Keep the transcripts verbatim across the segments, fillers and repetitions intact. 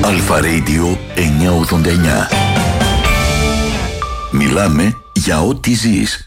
Αλφα Radio εννιακόσια ογδόντα εννιά. Μιλάμε για ό,τι ζεις.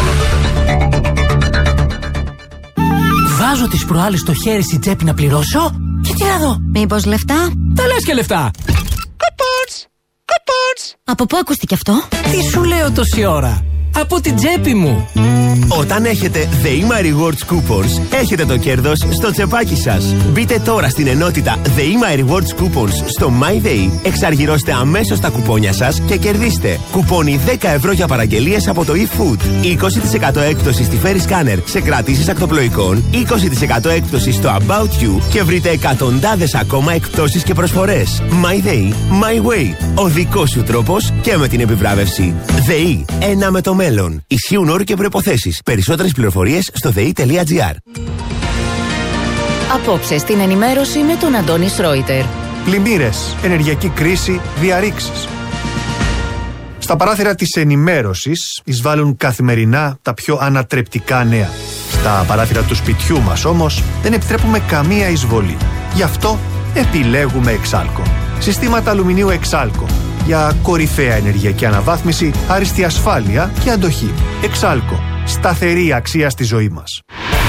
Βάζω τις προάλλες το χέρι στη τσέπη να πληρώσω και τι να δω. Μήπως λεφτά? Τα λες και λεφτά. Κουπόνς! Κουπόνς! Από πού ακούστηκε αυτό? Τι σου λέω τόση ώρα? Από την τσέπη μου. Όταν έχετε ΔΕΗΜΑ Rewards Coupons, έχετε το κέρδος στο τσεπάκι σας. Μπείτε τώρα στην ενότητα ΔΕΗΜΑ Rewards Coupons στο MyDay, εξαργυρώστε αμέσως τα κουπόνια σας και κερδίστε κουπόνι δέκα ευρώ για παραγγελίες από το eFood, είκοσι τοις εκατό έκπτωση στη Ferry Scanner σε κρατήσεις ακτοπλοϊκών, είκοσι τοις εκατό έκπτωση στο About You και βρείτε εκατοντάδες ακόμα εκπτώσεις και προσφορές. MyDay, My Way. Ο δικός σου τρόπος και με την επιβράβευση. ΔΕΗ, ένα με το μέλλον. Ισχύουν όροι και προϋποθέσεις. Περισσότερες πληροφορίες στο δei.gr. Απόψε στην ενημέρωση με τον Αντώνη Σρόιτερ. Πλημμύρες, ενεργειακή κρίση, διαρρήξεις. Στα παράθυρα της ενημέρωσης εισβάλλουν καθημερινά τα πιο ανατρεπτικά νέα. Στα παράθυρα του σπιτιού μας όμως δεν επιτρέπουμε καμία εισβολή. Γι' αυτό επιλέγουμε Εξάλκο. Συστήματα αλουμινίου Εξάλκο. Για κορυφαία ενεργειακή αναβάθμιση, άριστη ασφάλεια και αντοχή. Εξάλκο. Σταθερή αξία στη ζωή μας.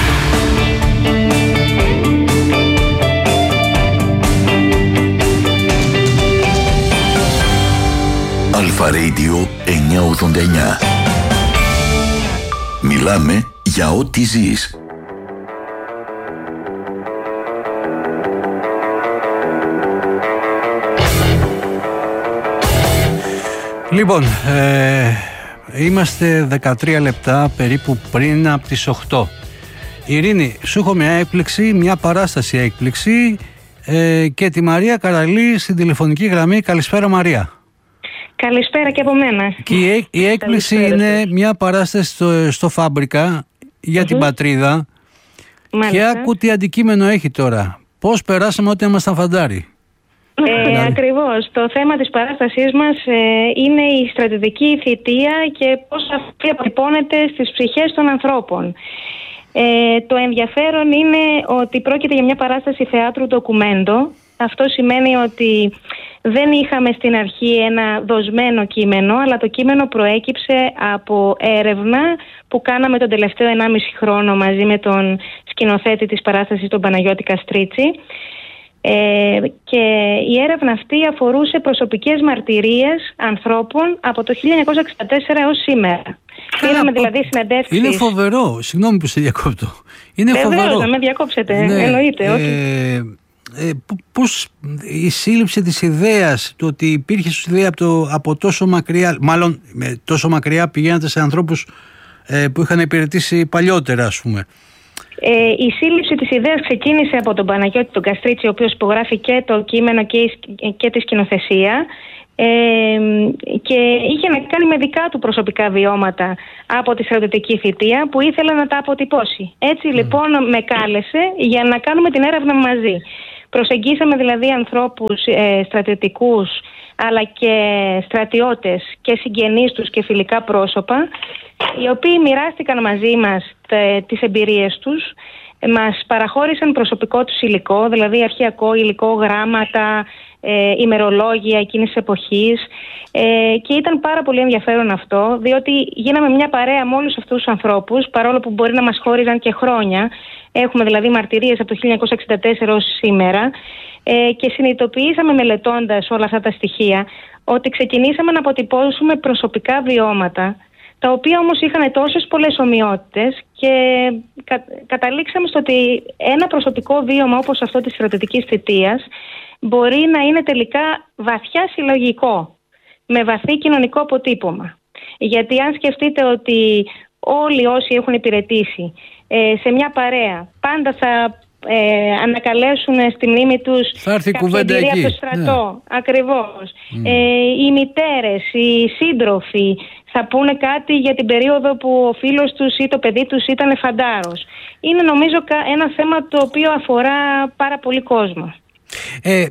Αλφα Radio εννιακόσια ογδόντα εννιά. Μιλάμε για ό,τι ζεις. Λοιπόν, ε, είμαστε δεκατρία λεπτά περίπου πριν από τις οκτώ. Ειρήνη, σου έχω μια έκπληξη, μια παράσταση έκπληξη ε, και τη Μαρία Καραλή στην τηλεφωνική γραμμή. Καλησπέρα Μαρία. Καλησπέρα και από μένα. Και η, η έκπληξη Καλησπέρα. είναι μια παράσταση στο, στο Φάμπρικα για mm-hmm. την πατρίδα. Μάλιστα. Και άκου τι αντικείμενο έχει τώρα. Πώς περάσαμε ό,τι ήμασταν φαντάρι. Ε, ακριβώς. Το θέμα της παράστασής μας ε, είναι η στρατιωτική θητεία και πώς αυτή αποτυπώνεται στις ψυχές των ανθρώπων. Ε, το ενδιαφέρον είναι ότι πρόκειται για μια παράσταση θεάτρου ντοκουμέντο. Αυτό σημαίνει ότι δεν είχαμε στην αρχή ένα δοσμένο κείμενο, αλλά το κείμενο προέκυψε από έρευνα που κάναμε τον τελευταίο ενάμιση χρόνο μαζί με τον σκηνοθέτη της παράστασης, τον Παναγιώτη Καστρίτσι. Ε, και η έρευνα αυτή αφορούσε προσωπικές μαρτυρίες ανθρώπων από το χίλια εννιακόσια εξήντα τέσσερα έως σήμερα. Πήραμε δηλαδή συνεντεύξεις. Είναι φοβερό, συγγνώμη που σε διακόπτω. Είναι Βεβαίως, φοβερό. να με διακόψετε, ναι, εννοείται. ε, όχι. ε, πώς η σύλληψη της ιδέας, το ότι υπήρχε σου ιδέα από, το, από τόσο μακριά, μάλλον με τόσο μακριά πηγαίνατε σε ανθρώπους ε, που είχαν υπηρετήσει παλιότερα, ας πούμε. Ε, η σύλληψη της ιδέας ξεκίνησε από τον Παναγιώτη τον Καστρίτσι, ο οποίος υπογράφει και το κείμενο και, η, και τη σκηνοθεσία, ε, και είχε να κάνει με δικά του προσωπικά βιώματα από τη στρατιωτική θητεία που ήθελε να τα αποτυπώσει. Έτσι mm. λοιπόν με κάλεσε για να κάνουμε την έρευνα μαζί. Προσεγγίσαμε δηλαδή ανθρώπους ε, στρατιωτικούς αλλά και στρατιώτες και συγγενείς τους και φιλικά πρόσωπα, οι οποίοι μοιράστηκαν μαζί μας τε, τις εμπειρίες τους, μας παραχώρησαν προσωπικό τους υλικό, δηλαδή αρχαιακό υλικό, γράμματα, ε, ημερολόγια εκείνης της εποχής, ε, και ήταν πάρα πολύ ενδιαφέρον αυτό, διότι γίναμε μια παρέα με όλους αυτούς τους ανθρώπους, παρόλο που μπορεί να μας χώριζαν και χρόνια. Έχουμε δηλαδή μαρτυρίες από το χίλια εννιακόσια εξήντα τέσσερα ως σήμερα, ε, και συνειδητοποιήσαμε μελετώντας όλα αυτά τα στοιχεία ότι ξεκινήσαμε να αποτυπώσουμε προσωπικά βιώματα, τα οποία όμως είχαν τόσες πολλές ομοιότητες, και κα, καταλήξαμε στο ότι ένα προσωπικό βίωμα όπως αυτό της στρατιωτικής θητείας μπορεί να είναι τελικά βαθιά συλλογικό, με βαθύ κοινωνικό αποτύπωμα. Γιατί αν σκεφτείτε ότι όλοι όσοι έχουν υπηρετήσει ε, σε μια παρέα πάντα θα ε, ανακαλέσουν στη μνήμη τους κάποια εμπειρία από το στρατό, ναι. Ακριβώς. Mm. Ε, οι μητέρες, οι σύντροφοι θα πούνε κάτι για την περίοδο που ο φίλος τους ή το παιδί τους ήταν φαντάρος. Είναι νομίζω ένα θέμα το οποίο αφορά πάρα πολύ κόσμο. Ε,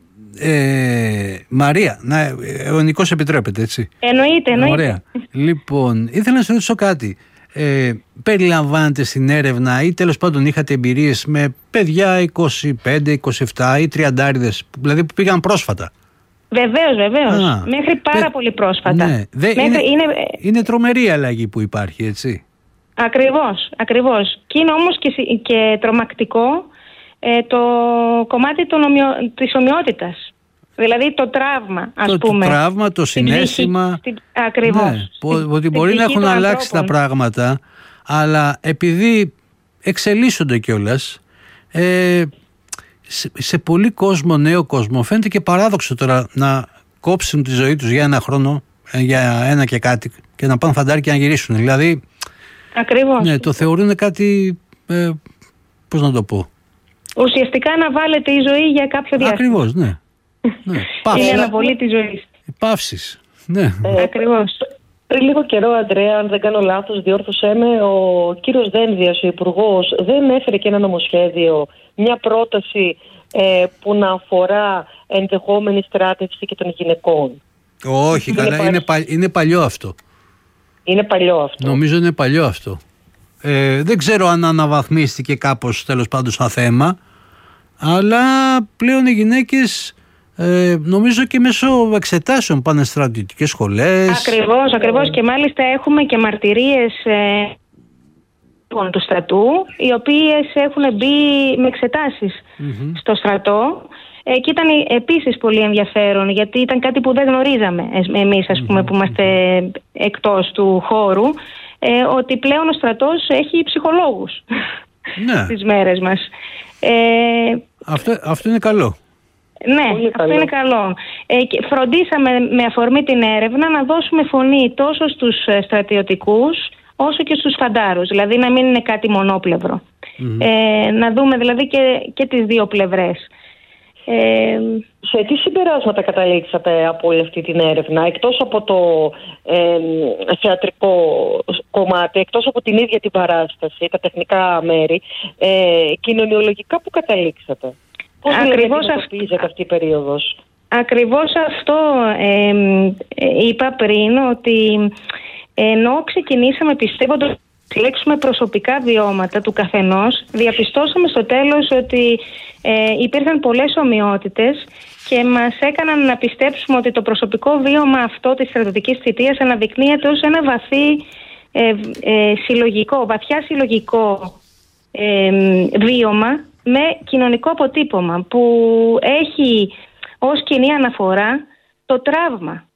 ε, Μαρία, να, ο Νικός επιτρέπεται, έτσι? Εννοείται, εννοείται. Ωραία. Λοιπόν, ήθελα να σε ρωτήσω κάτι. ε, περιλαμβάνεται στην έρευνα ή τέλος πάντων είχατε εμπειρίες με παιδιά είκοσι πέντε, είκοσι επτά ή τριαντάριδες, δηλαδή που πήγαν πρόσφατα? Βεβαίως, βεβαίως. Α, μέχρι πάρα παι... πολύ πρόσφατα. Ναι. Δε, μέχρι, είναι, είναι... είναι τρομερή αλλαγή που υπάρχει, έτσι. Ακριβώς, ακριβώς. Και είναι όμως και, και τρομακτικό ε, το κομμάτι των ομοιο... της ομοιότητας. Δηλαδή το τραύμα, ας το, πούμε. Το τραύμα, το συναίσθημα. Στην... Ακριβώς. Ναι, στην... Ότι μπορεί να έχουν αλλάξει ανθρώπων. Τα πράγματα, αλλά επειδή εξελίσσονται κιόλας, ε, σε, σε πολύ κόσμο, νέο κόσμο, φαίνεται και παράδοξο τώρα να κόψουν τη ζωή τους για ένα χρόνο, για ένα και κάτι, και να πάνε φαντάρι και να γυρίσουν. Δηλαδή, ακριβώς. Ναι, το θεωρούν κάτι, ε, πώς να το πω. Ουσιαστικά να βάλετε η ζωή για κάποιο διάστημα. Ακριβώς, ναι. ναι. Είναι αναβολή της ζωής. Παύσεις, ναι. Ε, Ακριβώς. Πριν λίγο καιρό, Αντρέα, αν δεν κάνω λάθος, διόρθωσέ με, ο κύριος Δένδιας, ο υπουργός, δεν έφερε και ένα νομοσχέδιο, μια πρόταση ε, που να αφορά ενδεχόμενη στράτευση και των γυναικών? Όχι, είναι καλά, είναι, πα, είναι παλιό αυτό. Είναι παλιό αυτό. Νομίζω είναι παλιό αυτό. Ε, δεν ξέρω αν αναβαθμίστηκε κάπως τέλος πάντων σαν θέμα, αλλά πλέον οι γυναίκες ε, νομίζω και μέσω εξετάσεων πάνε στρατιωτικές σχολές. Ακριβώς, ακριβώς, και μάλιστα έχουμε και μαρτυρίες ε, του στρατού, οι οποίες έχουν μπει με εξετάσεις mm-hmm. στο στρατό. Ε, και ήταν επίσης πολύ ενδιαφέρον, γιατί ήταν κάτι που δεν γνωρίζαμε εμείς, ας πούμε, που είμαστε εκτός του χώρου, ε, ότι πλέον ο στρατός έχει ψυχολόγους ναι. στις μέρες μας. Ε, αυτό, αυτό είναι καλό. Ναι, πολύ αυτό καλό. είναι καλό. Ε, και φροντίσαμε με αφορμή την έρευνα να δώσουμε φωνή τόσο στους στρατιωτικούς όσο και στους φαντάρους, δηλαδή να μην είναι κάτι μονόπλευρο. Mm-hmm. Ε, να δούμε δηλαδή και, και τις δύο πλευρές. Ε, σε τι συμπεράσματα καταλήξατε από όλη αυτή την έρευνα, εκτός από το ε, θεατρικό κομμάτι, εκτός από την ίδια την παράσταση, τα τεχνικά μέρη, ε, κοινωνιολογικά που καταλήξατε? Πώς ακριβώς δηλαδή αυτή η περίοδος? Ακριβώς αυτό ε, ε, είπα πριν, ότι ενώ ξεκινήσαμε πιστεύοντας ότι συλλέξουμε προσωπικά βιώματα του καθενός, διαπιστώσαμε στο τέλος ότι ε, υπήρχαν πολλές ομοιότητες και μας έκαναν να πιστέψουμε ότι το προσωπικό βίωμα αυτό της στρατιωτικής θητείας αναδεικνύεται ως ένα βαθύ ε, ε, συλλογικό, βαθιά συλλογικό ε, βίωμα με κοινωνικό αποτύπωμα που έχει ως κοινή αναφορά το τραύμα.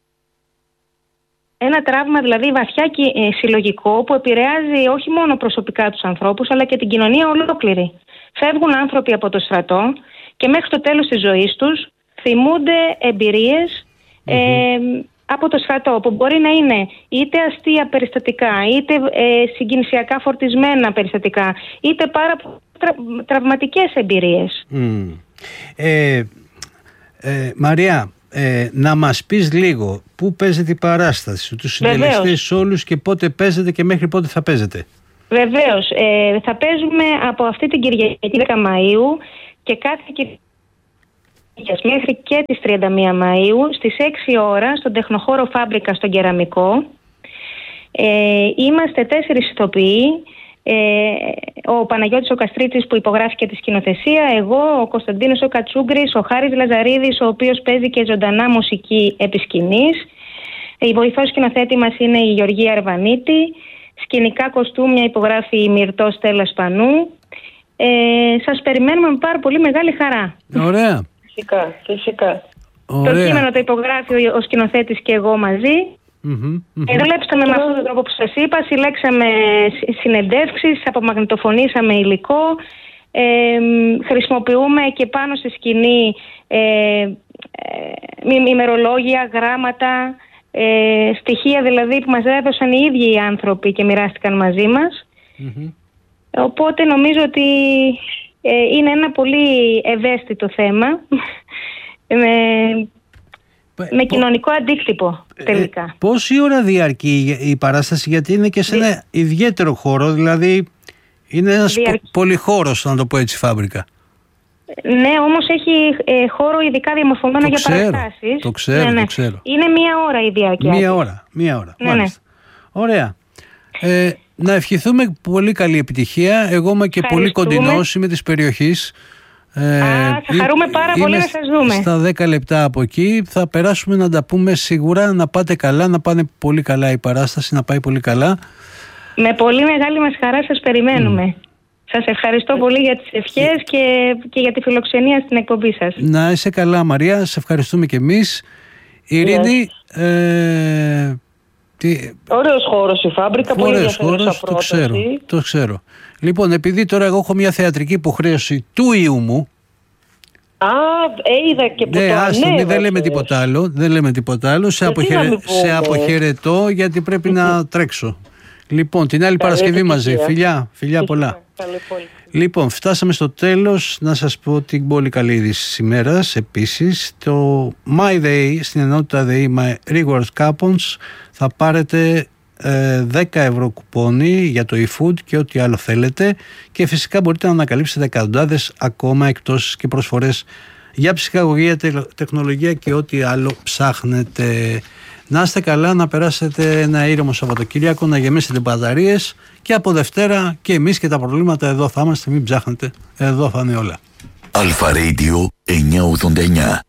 Ένα τραύμα δηλαδή βαθιά και συλλογικό που επηρεάζει όχι μόνο προσωπικά τους ανθρώπους αλλά και την κοινωνία ολόκληρη. Φεύγουν άνθρωποι από το στρατό και μέχρι το τέλος της ζωής τους θυμούνται εμπειρίες mm-hmm. ε, από το στρατό, που μπορεί να είναι είτε αστεία περιστατικά, είτε ε, συγκινησιακά φορτισμένα περιστατικά, είτε πάρα τρα, τραυματικές εμπειρίες. Mm. Ε, ε, Μαρία, Ε, να μας πεις λίγο πού παίζεται η παράσταση, τους συντελεστές όλους και πότε παίζεται και μέχρι πότε θα παίζετε? Βεβαίως, ε, θα παίζουμε από αυτή την Κυριακή δέκα Μαΐου και κάθε Κυριακή μέχρι και τις τριάντα μία Μαΐου στις έξι ώρα στον τεχνοχώρο Φάμπρικα στον Κεραμικό. Ε, είμαστε τέσσερις ηθοποιοί. Ε, ο Παναγιώτης ο Καστρίτσης που υπογράφει και τη σκηνοθεσία, εγώ, ο Κωνσταντίνος ο Κατσούγκρης, ο Χάρης Λαζαρίδης ο οποίος παίζει και ζωντανά μουσική επί σκηνής. Η βοηθός σκηνοθέτη μας είναι η Γεωργία Αρβανίτη. Σκηνικά κοστούμια υπογράφει η Μυρτώ Στέλλα Σπανού. Ε, σας περιμένουμε με πάρα πολύ μεγάλη χαρά. Ωραία. Φυσικά, φυσικά. Το κείμενο το υπογράφει ο, ο σκηνοθέτης και εγώ μαζί. Mm-hmm, mm-hmm. Δουλέψαμε με αυτόν τον τρόπο που σας είπα, συλλέξαμε συνεντεύξεις, απομαγνητοφωνήσαμε υλικό, ε, χρησιμοποιούμε και πάνω στη σκηνή ε, ε, ημερολόγια, γράμματα, ε, στοιχεία δηλαδή που μας έδωσαν οι ίδιοι οι άνθρωποι και μοιράστηκαν μαζί μας. Mm-hmm. Οπότε νομίζω ότι ε, είναι ένα πολύ ευαίσθητο θέμα με, με κοινωνικό αντίκτυπο τελικά. Ε, πόση ώρα διαρκεί η παράσταση, γιατί είναι και σε ένα Δι... ιδιαίτερο χώρο, δηλαδή είναι ένας Διαρ... πολυχώρος, να το πω έτσι, Φάμπρικα. Ναι, όμως έχει ε, χώρο ειδικά διαμορφωμένο το για ξέρω, παραστάσεις. Το ξέρω, ναι, ναι. το ξέρω. Είναι μία ώρα η διάρκεια. Μία ώρα, μία ώρα, ναι, μάλιστα. Ναι. Ωραία. Ε, να ευχηθούμε πολύ καλή επιτυχία. Εγώ είμαι και πολύ κοντινός, είμαι της περιοχής. Ε, Α, θα χαρούμε πάρα πολύ να σας δούμε. Στα δέκα λεπτά από εκεί θα περάσουμε να τα πούμε σίγουρα, να πάτε καλά, να πάνε πολύ καλά η παράσταση, να πάει πολύ καλά. Με πολύ μεγάλη μας χαρά σας περιμένουμε. Mm. Σας ευχαριστώ πολύ για τις ευχές και, και για τη φιλοξενία στην εκπομπή σας. Να είσαι καλά, Μαρία, σε ευχαριστούμε και εμείς. Ειρήνη, yes. ε, τι... Ωραίος χώρος η Φάμπρικα, πολύ ενδιαφέρουσα το ξέρω, το ξέρω. Λοιπόν, επειδή τώρα εγώ έχω μια θεατρική υποχρέωση του ιού μου. Α, είδα και που ναι, το άστο, ναι, δεν λέμε τίποτα άλλο, δεν λέμε τίποτα άλλο. Σε, αποχαιρε... σε αποχαιρετώ γιατί πρέπει να τρέξω. Λοιπόν, την άλλη καλή Παρασκευή μαζί. Φιλιά, φιλιά πολλά. Λοιπόν, φτάσαμε στο τέλος. Να σας πω την πολύ καλή είδηση της ημέρας. Επίσης, το My Day, στην ενότητα ΔΕΗ My Rewards Coupons, θα πάρετε ε, δέκα ευρώ κουπόνι για το e-food και ό,τι άλλο θέλετε, και φυσικά μπορείτε να ανακαλύψετε εκατοντάδες ακόμα εκτόσεις και προσφορές για ψυχαγωγία, τεχνολογία και ό,τι άλλο ψάχνετε. Να είστε καλά, να περάσετε ένα ήρεμο Σαββατοκύριακο, να γεμίσετε μπαταρίες, και από Δευτέρα και εμείς και τα προβλήματα εδώ θα είμαστε, μην ψάχνετε, εδώ θα είναι όλα. Αλφα Radio εννιακόσια ογδόντα εννιά.